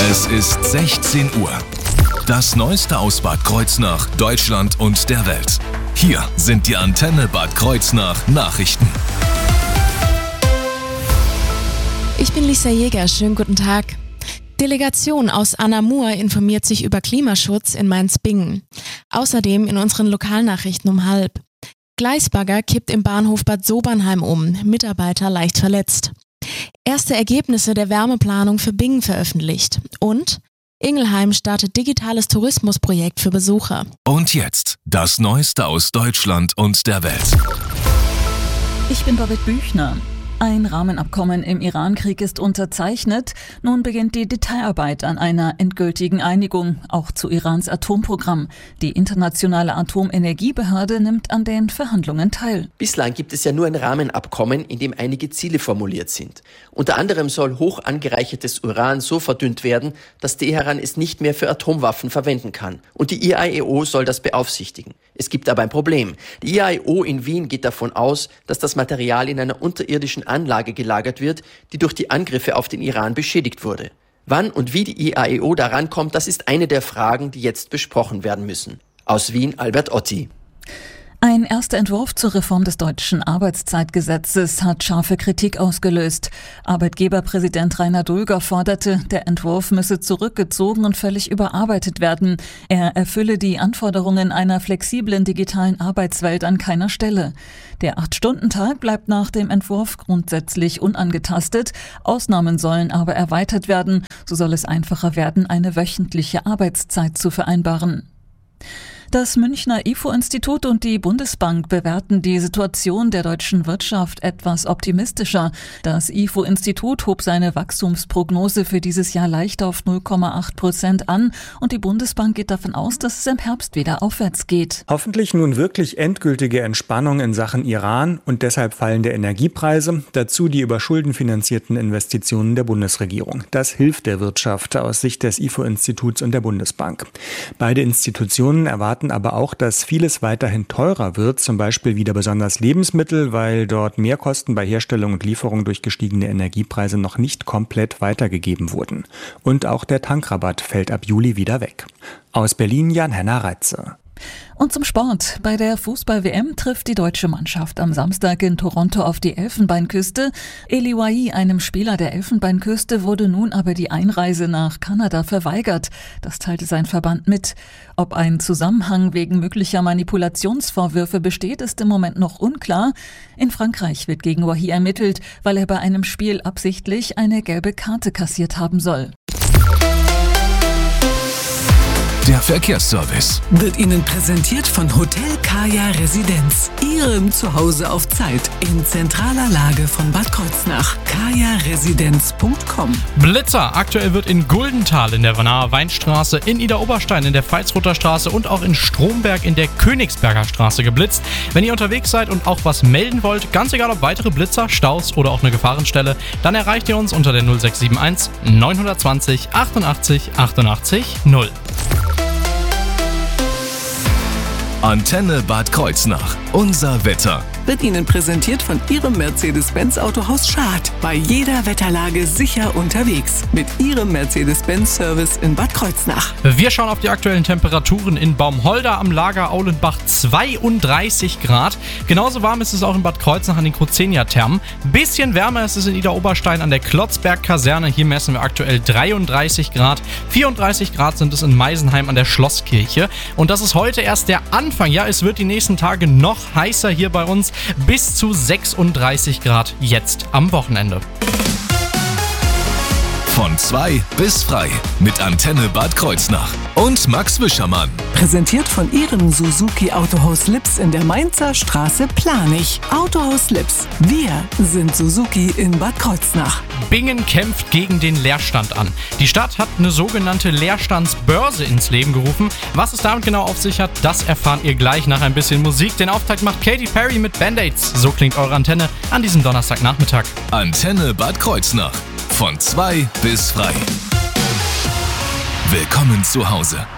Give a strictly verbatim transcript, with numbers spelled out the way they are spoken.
Es ist sechzehn Uhr. Das Neueste aus Bad Kreuznach, Deutschland und der Welt. Hier sind die Antenne Bad Kreuznach Nachrichten. Ich bin Lisa Jäger, schönen guten Tag. Delegation aus Anamur informiert sich über Klimaschutz in Mainz-Bingen. Außerdem in unseren Lokalnachrichten um halb. Gleisbagger kippt im Bahnhof Bad Sobernheim um, Mitarbeiter leicht verletzt. Erste Ergebnisse der Wärmeplanung für Bingen veröffentlicht. Und Ingelheim startet digitales Tourismusprojekt für Besucher. Und jetzt das Neueste aus Deutschland und der Welt. Ich bin Babette Büchner. Ein Rahmenabkommen im Iran-Krieg ist unterzeichnet. Nun beginnt die Detailarbeit an einer endgültigen Einigung, auch zu Irans Atomprogramm. Die internationale Atomenergiebehörde nimmt an den Verhandlungen teil. Bislang gibt es ja nur ein Rahmenabkommen, in dem einige Ziele formuliert sind. Unter anderem soll hoch angereichertes Uran so verdünnt werden, dass Teheran es nicht mehr für Atomwaffen verwenden kann. Und die I A E O soll das beaufsichtigen. Es gibt aber ein Problem. Die I A E O in Wien geht davon aus, dass das Material in einer unterirdischen Anlage gelagert wird, die durch die Angriffe auf den Iran beschädigt wurde. Wann und wie die I A E O daran kommt, das ist eine der Fragen, die jetzt besprochen werden müssen. Aus Wien, Albert Otti. Ein erster Entwurf zur Reform des deutschen Arbeitszeitgesetzes hat scharfe Kritik ausgelöst. Arbeitgeberpräsident Rainer Dulger forderte, der Entwurf müsse zurückgezogen und völlig überarbeitet werden. Er erfülle die Anforderungen einer flexiblen digitalen Arbeitswelt an keiner Stelle. Der Acht-Stunden-Tag bleibt nach dem Entwurf grundsätzlich unangetastet. Ausnahmen sollen aber erweitert werden. So soll es einfacher werden, eine wöchentliche Arbeitszeit zu vereinbaren. Das Münchner I F O-Institut und die Bundesbank bewerten die Situation der deutschen Wirtschaft etwas optimistischer. Das I F O-Institut hob seine Wachstumsprognose für dieses Jahr leicht auf null Komma acht Prozent an und die Bundesbank geht davon aus, dass es im Herbst wieder aufwärts geht. Hoffentlich nun wirklich endgültige Entspannung in Sachen Iran und deshalb fallende Energiepreise, dazu die über Schulden finanzierten Investitionen der Bundesregierung. Das hilft der Wirtschaft aus Sicht des I F O-Instituts und der Bundesbank. Beide Institutionen erwarten aber auch, dass vieles weiterhin teurer wird, zum Beispiel wieder besonders Lebensmittel, weil dort Mehrkosten bei Herstellung und Lieferung durch gestiegene Energiepreise noch nicht komplett weitergegeben wurden. Und auch der Tankrabatt fällt ab Juli wieder weg. Aus Berlin Jan-Henner Reitze. Und zum Sport. Bei der Fußball-W M trifft die deutsche Mannschaft am Samstag in Toronto auf die Elfenbeinküste. Eli Wahi, einem Spieler der Elfenbeinküste, wurde nun aber die Einreise nach Kanada verweigert. Das teilte sein Verband mit. Ob ein Zusammenhang wegen möglicher Manipulationsvorwürfe besteht, ist im Moment noch unklar. In Frankreich wird gegen Wahi ermittelt, weil er bei einem Spiel absichtlich eine gelbe Karte kassiert haben soll. Der Verkehrsservice wird Ihnen präsentiert von Hotel Kaya Residenz, Ihrem Zuhause auf Zeit in zentraler Lage von Bad Kreuznach. kaya residenz punkt com. Blitzer. Aktuell wird in Guldenthal in der Nahe Weinstraße, in Idar-Oberstein in der Veitsroter Straße und auch in Stromberg in der Königsberger Straße geblitzt. Wenn ihr unterwegs seid und auch was melden wollt, ganz egal ob weitere Blitzer, Staus oder auch eine Gefahrenstelle, dann erreicht ihr uns unter der null sechs sieben eins neun zwei null achtundachtzig achtundachtzig null. Antenne Bad Kreuznach. Unser Wetter. Wird Ihnen präsentiert von Ihrem Mercedes-Benz Autohaus Schad. Bei jeder Wetterlage sicher unterwegs. Mit Ihrem Mercedes-Benz-Service in Bad Kreuznach. Wir schauen auf die aktuellen Temperaturen in Baumholder am Lager Aulenbach, zweiunddreißig Grad. Genauso warm ist es auch in Bad Kreuznach an den Crozenia-Thermen. Bisschen wärmer ist es in Idar-Oberstein an der Klotzberg-Kaserne. Hier messen wir aktuell dreiunddreißig Grad. vierunddreißig Grad sind es in Meisenheim an der Schlosskirche. Und das ist heute erst der Anfang. Ja, es wird die nächsten Tage noch heißer hier bei uns. Bis zu sechsunddreißig Grad jetzt am Wochenende. Von zwei bis frei mit Antenne Bad Kreuznach und Max Wischermann. Präsentiert von Ihrem Suzuki Autohaus Lips in der Mainzer Straße Planich. Autohaus Lips. Wir sind Suzuki in Bad Kreuznach. Bingen kämpft gegen den Leerstand an. Die Stadt hat eine sogenannte Leerstandsbörse ins Leben gerufen. Was es damit genau auf sich hat, das erfahrt ihr gleich nach ein bisschen Musik. Den Auftakt macht Katy Perry mit Band-Aids. So klingt eure Antenne an diesem Donnerstagnachmittag. Antenne Bad Kreuznach. Von zwei bis frei. Willkommen zu Hause.